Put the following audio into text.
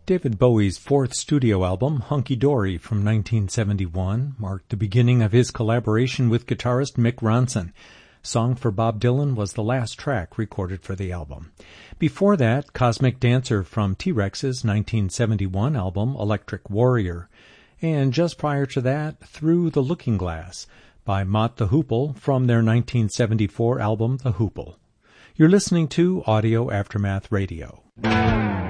David Bowie's fourth studio album, Hunky Dory, from 1971, marked the beginning of his collaboration with guitarist Mick Ronson. Song for Bob Dylan was the last track recorded for the album. Before that, Cosmic Dancer from T-Rex's 1971 album, Electric Warrior. And just prior to that, Through the Looking Glass by Mott the Hoople from their 1974 album, The Hoople. You're listening to Audio Aftermath Radio.